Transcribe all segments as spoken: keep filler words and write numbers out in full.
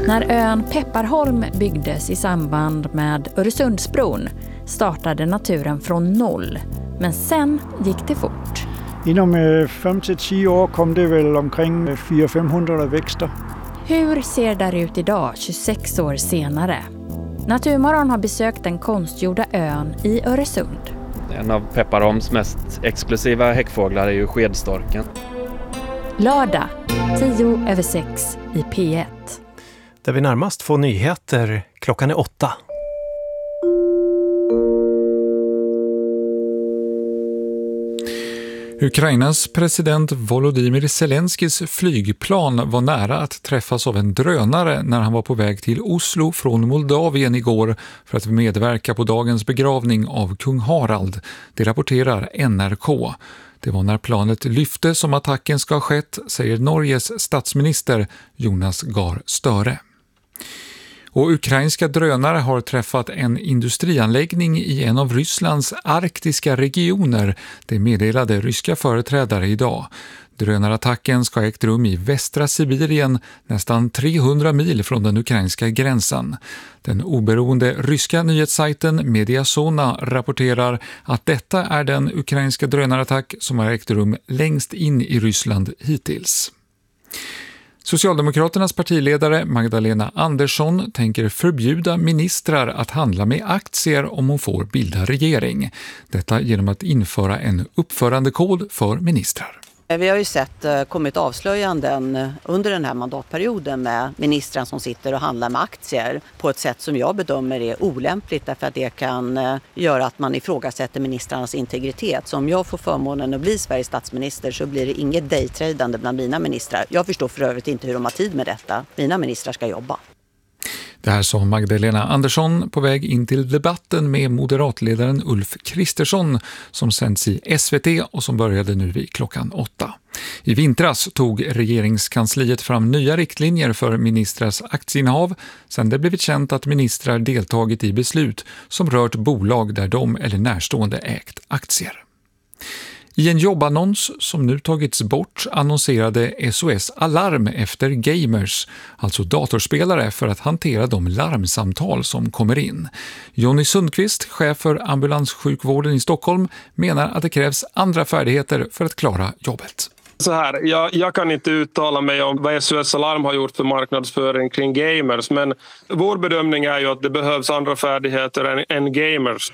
När ön Pepparholm byggdes i samband med Öresundsbron startade naturen från noll. Men sen gick det fort. Inom fem till tio år kom det väl omkring fyra till femhundra växter. Hur ser det ut idag, tjugosex år senare? Naturmorgon har besökt den konstgjorda ön i Öresund. En av Pepparholms mest exklusiva häckfåglar är ju skedstorken. Lördag, tio över sex i P ett. Där vi närmast får nyheter klockan är åtta. Ukrainas president Volodymyr Zelenskis flygplan var nära att träffas av en drönare när han var på väg till Oslo från Moldavien igår för att medverka på dagens begravning av kung Harald. Det rapporterar N R K. Det var när planet lyfte som attacken ska ha skett, säger Norges statsminister Jonas Gahr Støre. Och ukrainska drönare har träffat en industrianläggning i en av Rysslands arktiska regioner, det meddelade ryska företrädare idag. Drönarattacken ska ha ägt rum i västra Sibirien, nästan trehundra mil från den ukrainska gränsen. Den oberoende ryska nyhetssajten Mediasona rapporterar att detta är den ukrainska drönarattack som har ägt rum längst in i Ryssland hittills. Socialdemokraternas partiledare Magdalena Andersson tänker förbjuda ministrar att handla med aktier om hon får bilda regering. Detta genom att införa en uppförandekod för ministrar. Vi har ju sett kommit avslöjanden under den här mandatperioden med ministrar som sitter och handlar med aktier på ett sätt som jag bedömer är olämpligt därför att det kan göra att man ifrågasätter ministrarnas integritet. Så om jag får förmånen att bli Sveriges statsminister så blir det inget daytradande bland mina ministrar. Jag förstår för övrigt inte hur de har tid med detta. Mina ministrar ska jobba. Det här sa Magdalena Andersson på väg in till debatten med moderatledaren Ulf Kristersson som sänds i S V T och som började nu vid klockan åtta. I vintras tog regeringskansliet fram nya riktlinjer för ministrars aktieinnehav sedan det blivit känt att ministrar deltagit i beslut som rört bolag där de eller närstående ägt aktier. I en jobbannons som nu tagits bort annonserade S O S Alarm efter gamers, alltså datorspelare för att hantera de larmsamtal som kommer in. Jonny Sundqvist, chef för ambulanssjukvården i Stockholm, menar att det krävs andra färdigheter för att klara jobbet. Så här, jag, jag kan inte uttala mig om vad S O S Alarm har gjort för marknadsföring kring gamers, men vår bedömning är ju att det behövs andra färdigheter än, än gamers.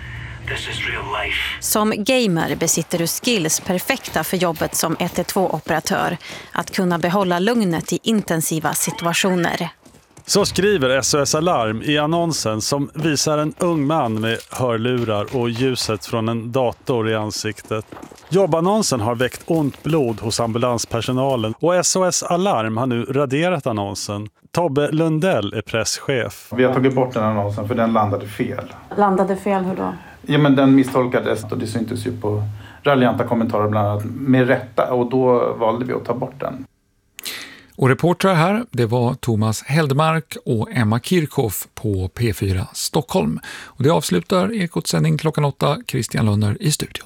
Som gamer besitter du skills perfekta för jobbet som ett ett två-operatör. Att kunna behålla lugnet i intensiva situationer. Så skriver S O S Alarm i annonsen som visar en ung man med hörlurar och ljuset från en dator i ansiktet. Jobbannonsen har väckt ont blod hos ambulanspersonalen och S O S Alarm har nu raderat annonsen. Tobbe Lundell är presschef. Vi har tagit bort den annonsen för den landade fel. Landade fel, hur då? Ja, men den misstolkades och det syntes ju på raljanta kommentarer bland annat med rätta och då valde vi att ta bort den. Och reportrar här, det var Thomas Heldmark och Emma Kirchhoff på P fyra Stockholm. Och det avslutar Ekots sändning klockan åtta, Christian Lönner i studion.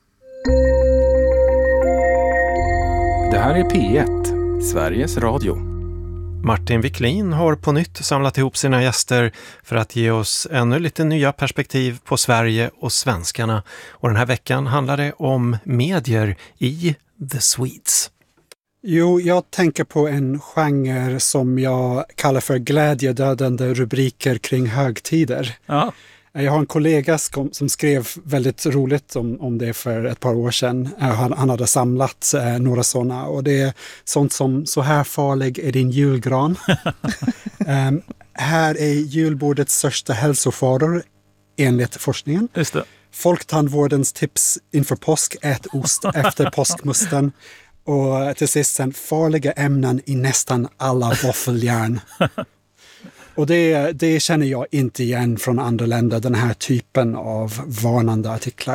Det här är P ett, Sveriges Radio. Martin Wiklin har på nytt samlat ihop sina gäster för att ge oss ännu lite nya perspektiv på Sverige och svenskarna. Och den här veckan handlar det om medier i The Swedes. Jo, jag tänker på en genre som jag kallar för glädjedödande rubriker kring högtider. Ja. Jag har en kollega som skrev väldigt roligt om, om det för ett par år sedan. Han, han hade samlat eh, några sådana och det är sånt som så här farlig är din julgran. um, här är julbordets största hälsofaror enligt forskningen. Just det. Folktandvårdens tips inför påsk, ät ost efter påskmusten. Och till sist sen farliga ämnen i nästan alla våffeljärn. Och det, det känner jag inte igen från andra länder, den här typen av varnande artiklar.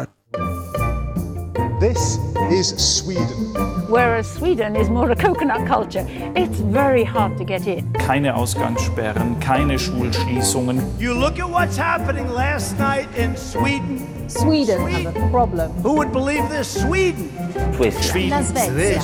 This is Sweden. Whereas Sweden is more a coconut culture. It's very hard to get in. Keine Ausgangssperren, keine Schulschließungen. You look at what's happening last night in Sweden. Sweden, Sweden. has a problem. Who would believe this? Sweden. Sweden. Svezia.